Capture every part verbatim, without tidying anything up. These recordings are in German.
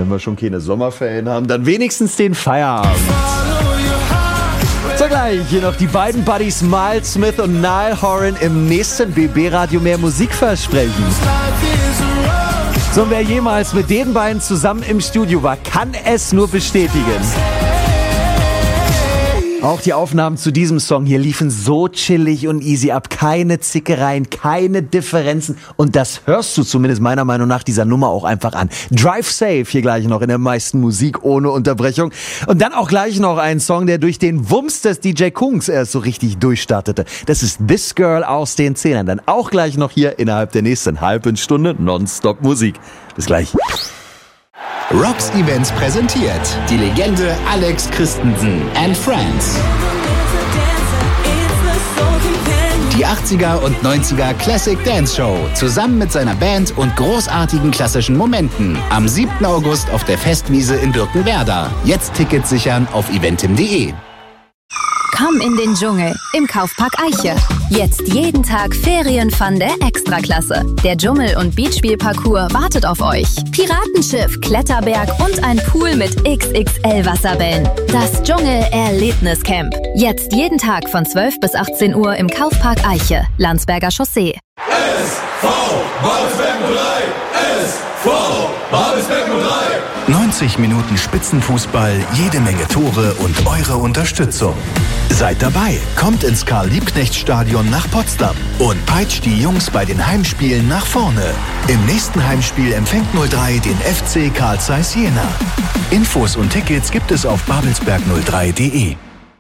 wir schon keine Sommerferien haben, dann wenigstens den Feierabend. So, gleich hier noch die beiden Buddies Miles Smith und Niall Horan im nächsten B B-Radio mehr Musik versprechen. So, wer jemals mit den beiden zusammen im Studio war, kann es nur bestätigen. Auch die Aufnahmen zu diesem Song hier liefen so chillig und easy ab. Keine Zickereien, keine Differenzen. Und das hörst du zumindest meiner Meinung nach dieser Nummer auch einfach an. Drive Safe hier gleich noch in der meisten Musik ohne Unterbrechung. Und dann auch gleich noch ein Song, der durch den Wumms des D J Kungs erst so richtig durchstartete. Das ist This Girl aus den Zehnern. Dann auch gleich noch hier innerhalb der nächsten halben Stunde Nonstop Musik. Bis gleich. Rocks Events präsentiert die Legende Alex Christensen and Friends. Die achtziger und neunziger Classic Dance Show zusammen mit seiner Band und großartigen klassischen Momenten am siebten August auf der Festwiese in Birkenwerder. Jetzt Tickets sichern auf eventim punkt de. Komm in den Dschungel im Kaufpark Eiche. Jetzt jeden Tag Ferienfun der Extraklasse. Der Dschungel- und Beachspielparcours wartet auf euch. Piratenschiff, Kletterberg und ein Pool mit X X L-Wasserbällen. Das Dschungel-Erlebniscamp. Jetzt jeden Tag von zwölf bis achtzehn Uhr im Kaufpark Eiche, Landsberger Chaussee. S V Babelsberg null drei! S V Babelsberg null drei! neunzig Minuten Spitzenfußball, jede Menge Tore und eure Unterstützung. Seid dabei, kommt ins Karl-Liebknecht-Stadion nach Potsdam und peitscht die Jungs bei den Heimspielen nach vorne. Im nächsten Heimspiel empfängt null drei den F C Carl Zeiss Jena. Infos und Tickets gibt es auf babelsberg null drei punkt de.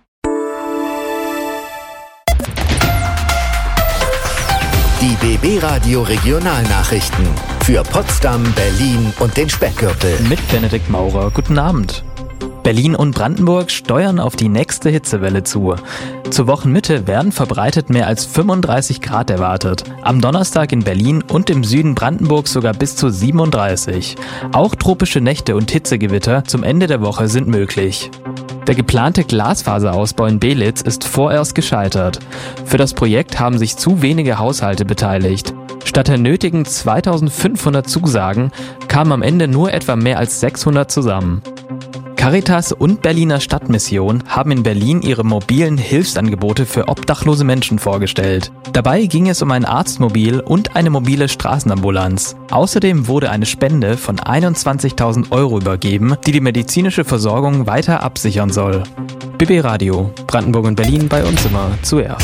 Die B B-Radio Regionalnachrichten für Potsdam, Berlin und den Speckgürtel. Mit Benedikt Maurer, guten Abend. Berlin und Brandenburg steuern auf die nächste Hitzewelle zu. Zur Wochenmitte werden verbreitet mehr als fünfunddreißig Grad erwartet. Am Donnerstag in Berlin und im Süden Brandenburgs sogar bis zu siebenunddreißig. Auch tropische Nächte und Hitzegewitter zum Ende der Woche sind möglich. Der geplante Glasfaserausbau in Belitz ist vorerst gescheitert. Für das Projekt haben sich zu wenige Haushalte beteiligt. Statt der nötigen zweitausendfünfhundert Zusagen kamen am Ende nur etwa mehr als sechshundert zusammen. Caritas und Berliner Stadtmission haben in Berlin ihre mobilen Hilfsangebote für obdachlose Menschen vorgestellt. Dabei ging es um ein Arztmobil und eine mobile Straßenambulanz. Außerdem wurde eine Spende von einundzwanzigtausend Euro übergeben, die die medizinische Versorgung weiter absichern soll. B B Radio, Brandenburg und Berlin, bei uns immer zuerst.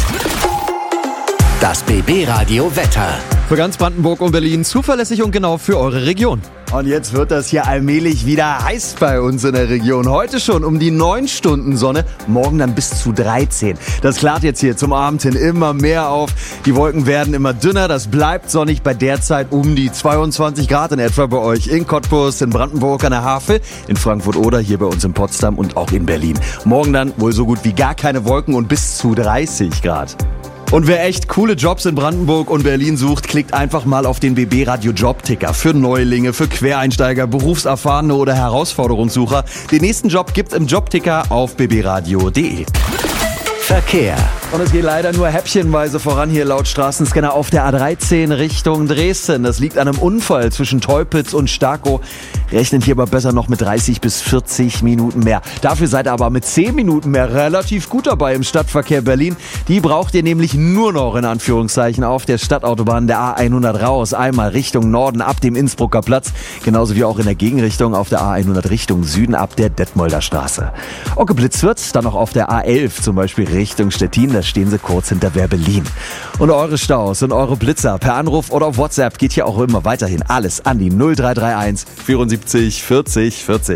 Das B B-Radio Wetter. Für ganz Brandenburg und Berlin zuverlässig und genau für eure Region. Und jetzt wird das hier allmählich wieder heiß bei uns in der Region. Heute schon um die neun Stunden Sonne, morgen dann bis zu dreizehn. Das klart jetzt hier zum Abend hin immer mehr auf. Die Wolken werden immer dünner, das bleibt sonnig bei derzeit um die zweiundzwanzig Grad in etwa bei euch in Cottbus, in Brandenburg an der Havel, in Frankfurt oder hier bei uns in Potsdam und auch in Berlin. Morgen dann wohl so gut wie gar keine Wolken und bis zu dreißig Grad. Und wer echt coole Jobs in Brandenburg und Berlin sucht, klickt einfach mal auf den B B-Radio Jobticker. Für Neulinge, für Quereinsteiger, Berufserfahrene oder Herausforderungssucher. Den nächsten Job gibt's im Jobticker auf b b radio punkt de. Verkehr. Und es geht leider nur häppchenweise voran hier laut Straßenscanner auf der A dreizehn Richtung Dresden. Das liegt an einem Unfall zwischen Teupitz und Starkow. Rechnet hier aber besser noch mit dreißig bis vierzig Minuten mehr. Dafür seid ihr aber mit zehn Minuten mehr relativ gut dabei im Stadtverkehr Berlin. Die braucht ihr nämlich nur noch in Anführungszeichen auf der Stadtautobahn der A hundert raus. Einmal Richtung Norden ab dem Innsbrucker Platz. Genauso wie auch in der Gegenrichtung auf der A hundert Richtung Süden ab der Detmolder Straße. Auch geblitzt wird's dann noch auf der A elf zum Beispiel Richtung Stettin. Da stehen sie kurz hinter Wehr-Berlin. Und eure Staus und eure Blitzer per Anruf oder auf WhatsApp geht hier auch immer weiterhin alles an die null drei drei eins vierundsiebzig vierzig vierzig.